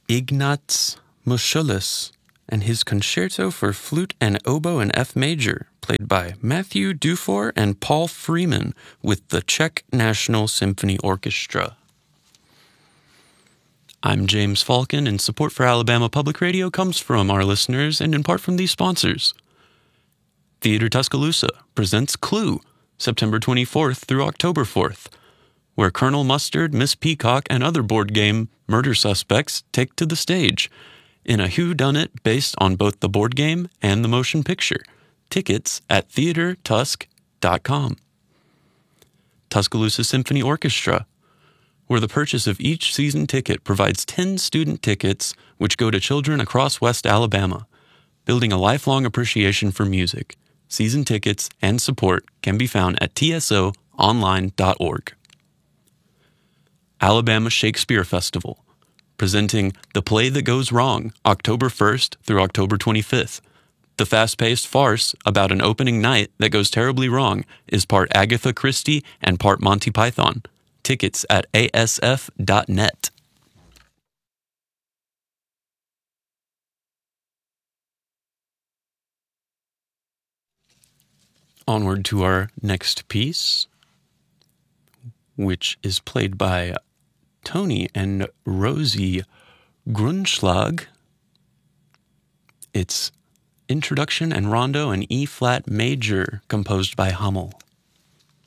Ignaz Moscheles and his Concerto for Flute and Oboe in F Major, played by Matthew Dufour and Paul Freeman with the Czech National Symphony Orchestra. I'm James Falcon, and support for Alabama Public Radio comes from our listeners and in part from these sponsors. Theater Tuscaloosa presents Clue, September 24th through October 4th, where Colonel Mustard, Miss Peacock, and other board game murder suspects take to the stage in a whodunit based on both the board game and the motion picture. Tickets at theatertusk.com. Tuscaloosa Symphony Orchestra, where the purchase of each season ticket provides 10 student tickets which go to children across West Alabama, building a lifelong appreciation for music. Season tickets and support can be found at tsoonline.org. Alabama Shakespeare Festival, presenting The Play That Goes Wrong, October 1st through October 25th. The fast-paced farce about an opening night that goes terribly wrong is part Agatha Christie and part Monty Python. Tickets at asf.net. Onward to our next piece, which is played by Tony and Rosie Grundschlag. It's Introduction and Rondo in E-flat major, composed by Hummel.